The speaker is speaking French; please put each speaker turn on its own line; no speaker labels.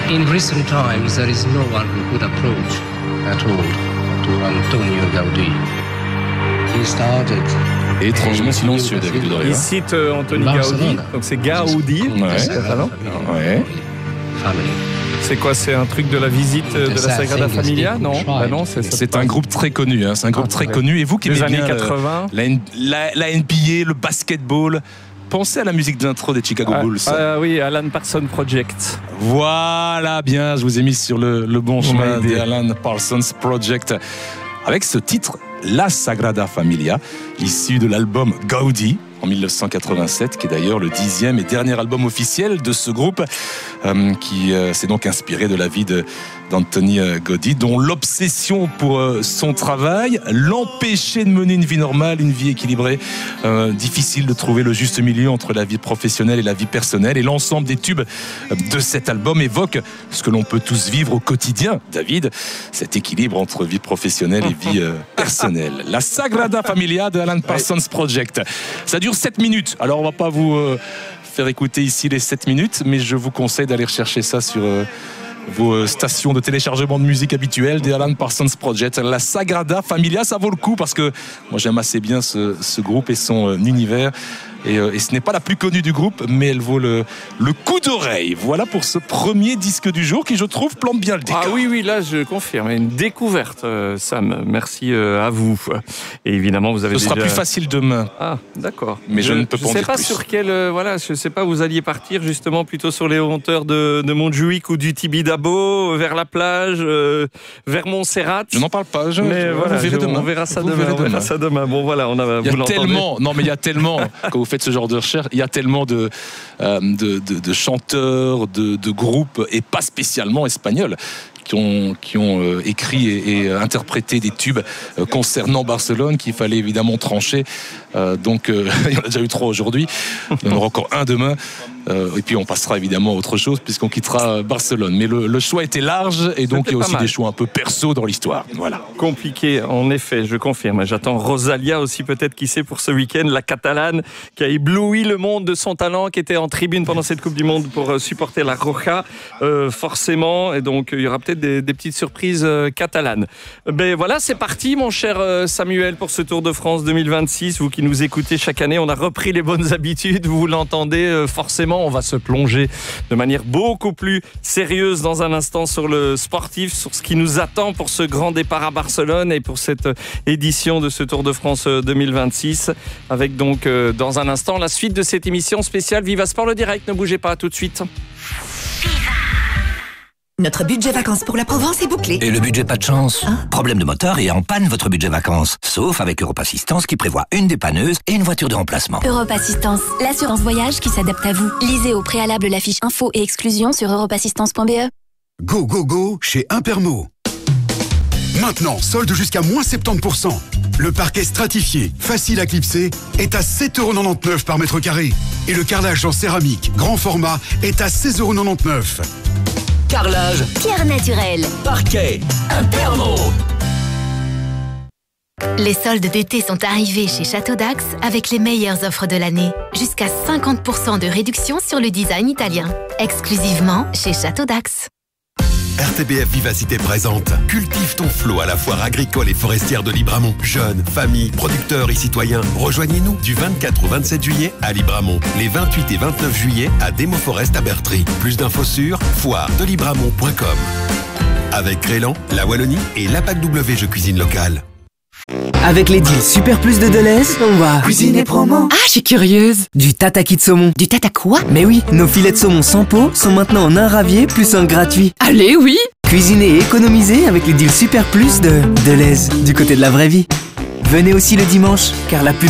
In recent times, there is no one who could approach at all to Antonio Gaudí. He started.
Étrangement silencieux, David Doria.
Il cite Antoni Gaudí, donc c'est Gaudi.
Ouais.
C'est quoi? C'est un truc de la visite de la Sagrada Familia? Non, bah non,
c'est un groupe très connu. Hein. C'est un groupe très connu. Et vous qui aimez
années
bien
80.
la NBA, le basketball, pensez à la musique d'intro des Chicago Bulls.
Oui, Alan Parsons Project.
Voilà, bien, je vous ai mis sur le bon chemin des Alan Parsons Project. Avec ce titre, La Sagrada Familia, issu de l'album Gaudi en 1987, qui est d'ailleurs le 10e et dernier album officiel de ce groupe, qui s'est donc inspiré de la vie d'Antoni Gaudí, dont l'obsession pour son travail l'empêchait de mener une vie normale, une vie équilibrée. Difficile de trouver le juste milieu entre la vie professionnelle et la vie personnelle. Et l'ensemble des tubes de cet album évoque ce que l'on peut tous vivre au quotidien, David, cet équilibre entre vie professionnelle et vie personnelle. La Sagrada Familia de Alan Parsons Project. Ça dure 7 minutes. Alors on va pas vous faire écouter ici les 7 minutes, mais je vous conseille d'aller rechercher ça sur vos stations de téléchargement de musique habituelles des Alan Parsons Project. La Sagrada Familia, ça vaut le coup parce que moi j'aime assez bien ce groupe et son univers. Et ce n'est pas la plus connue du groupe, mais elle vaut le coup d'oreille. Voilà pour ce premier disque du jour qui, je trouve, plante bien le décor.
Ah oui, là, je confirme. Une découverte, Sam. Merci à vous. Et évidemment, vous avez
Ce sera plus facile demain.
Ah, d'accord.
Mais je ne peux pas en dire plus.
Je ne sais pas sur quel... je ne sais pas, vous alliez partir justement plutôt sur les hauteurs de Montjuïc ou du Tibidabo, vers la plage, vers Montserrat.
Je n'en parle pas.
On verra ça demain. Bon, voilà,
il y a tellement, quand vous faites ce genre de recherche, il y a tellement de chanteurs, de groupes, et pas spécialement espagnols, qui ont écrit et interprété des tubes concernant Barcelone qu'il fallait évidemment trancher. Donc il y en a déjà eu 3 aujourd'hui, il y en aura encore un demain. Et puis on passera évidemment à autre chose puisqu'on quittera Barcelone. Mais le choix était large et donc il y a aussi des choix un peu perso dans l'histoire. Voilà.
Compliqué, en effet, je confirme. J'attends Rosalia aussi, peut-être, qui sait, pour ce week-end, la Catalane qui a ébloui le monde de son talent, qui était en tribune pendant cette Coupe du Monde pour supporter la Roja, forcément. Et donc il y aura peut-être des petites surprises catalanes. Ben voilà, c'est parti, mon cher Samuel, pour ce Tour de France 2026. Vous qui nous écoutez chaque année, on a repris les bonnes habitudes. Vous l'entendez forcément. On va se plonger de manière beaucoup plus sérieuse dans un instant sur le sportif, sur ce qui nous attend pour ce grand départ à Barcelone et pour cette édition de ce Tour de France 2026. Avec donc dans un instant la suite de cette émission spéciale Viva Sport, le direct. Ne bougez pas, tout de suite.
Notre budget vacances pour la Provence est bouclé.
Et le budget pas de chance? Problème de moteur et en panne votre budget vacances. Sauf avec Europe Assistance qui prévoit une dépanneuse et une voiture de remplacement.
Europe Assistance, l'assurance voyage qui s'adapte à vous. Lisez au préalable la fiche info et exclusion sur europeassistance.be.
Go, go, go chez Impermo. Maintenant, solde jusqu'à moins 70%. Le parquet stratifié, facile à clipser, est à 7,99€ par mètre carré. Et le carrelage en céramique, grand format, est à 16,99€.
Carrelage,
Pierre naturelle,
parquet, Impermo.
Les soldes d'été sont arrivés chez Château d'Ax avec les meilleures offres de l'année. Jusqu'à 50% de réduction sur le design italien. Exclusivement chez Château d'Ax.
RTBF Vivacité présente Cultive ton flot à la foire agricole et forestière de Libramont. Jeunes, familles, producteurs et citoyens, rejoignez-nous du 24 au 27 juillet à Libramont. Les 28 et 29 juillet à Démoforest à Bertry. Plus d'infos sur foiredelibramont.com. Avec Crélan, la Wallonie et l'APAC W Jeux Cuisine Locale.
Avec les deals Super Plus de Deleuze, on va cuisiner promo. Ah, je suis curieuse. Du tataki de saumon.
Du tata quoi?
Mais oui, nos filets de saumon sans peau sont maintenant en un ravier plus un gratuit.
Allez, oui.
Cuisiner et économiser avec les deals Super Plus de Deleuze, du côté de la vraie vie. Venez aussi le dimanche, car la plus